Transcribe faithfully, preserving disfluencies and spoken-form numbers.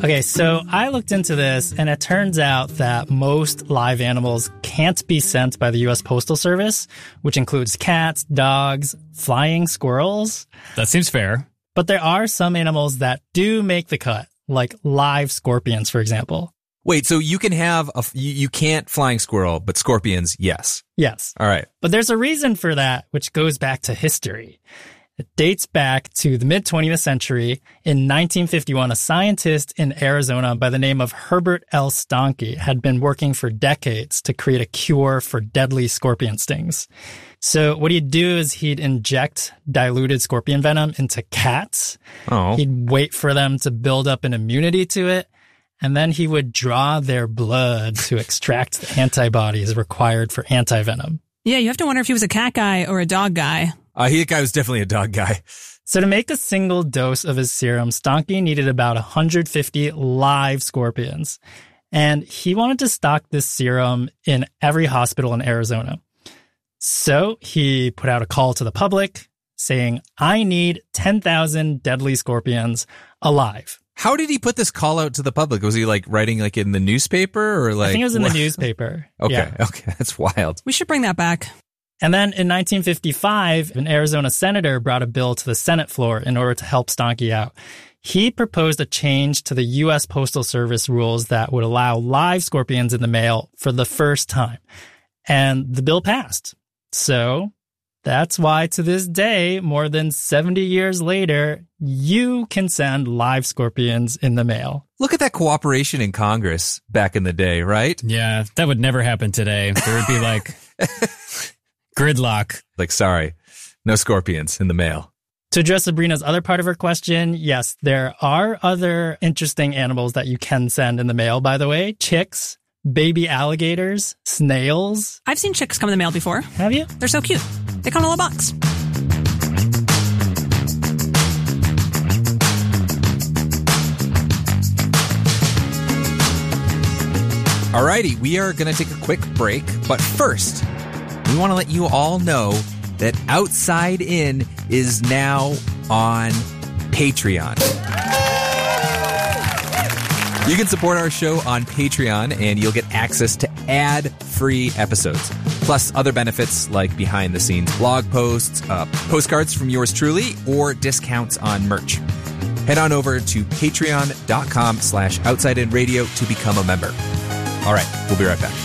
Okay, so I looked into this, and it turns out that most live animals can't be sent by the U S Postal Service, which includes cats, dogs, flying squirrels. That seems fair. But there are some animals that do make the cut, like live scorpions, for example. Wait, so you can have a, you, you can't flying squirrel, but scorpions, yes. Yes. All right. But there's a reason for that, which goes back to history. It dates back to the mid-twentieth century. In nineteen fifty-one, a scientist in Arizona by the name of Herbert L. Stahnke had been working for decades to create a cure for deadly scorpion stings. So what he'd do is he'd inject diluted scorpion venom into cats. Oh. He'd wait for them to build up an immunity to it, and then he would draw their blood to extract the antibodies required for antivenom. Yeah, you have to wonder if he was a cat guy or a dog guy. Uh, he, the guy was definitely a dog guy. So to make a single dose of his serum, Stahnke needed about one hundred fifty live scorpions. And he wanted to stock this serum in every hospital in Arizona. So he put out a call to the public saying, I need ten thousand deadly scorpions alive. How did he put this call out to the public? Was he like writing like in the newspaper or like? I think it was in what? the newspaper. Okay, Yeah. okay, that's wild. We should bring that back. And then in nineteen fifty-five, an Arizona senator brought a bill to the Senate floor in order to help Stahnke out. He proposed a change to the U S Postal Service rules that would allow live scorpions in the mail for the first time. And the bill passed. So that's why to this day, more than seventy years later, you can send live scorpions in the mail. Look at that cooperation in Congress back in the day, right? Yeah, that would never happen today. There would be like gridlock. Like, sorry, no scorpions in the mail. To address Sabrina's other part of her question, yes, there are other interesting animals that you can send in the mail, by the way. Chicks, baby alligators, snails. I've seen chicks come in the mail before. Have you? They're so cute. They come in a little box. Alrighty, we are going to take a quick break, but first, we want to let you all know that Outside In is now on Patreon. You can support our show on Patreon, and you'll get access to ad-free episodes, plus other benefits like behind-the-scenes blog posts, uh, postcards from yours truly, or discounts on merch. Head on over to patreon.com slash outside in radio to become a member. All right, we'll be right back.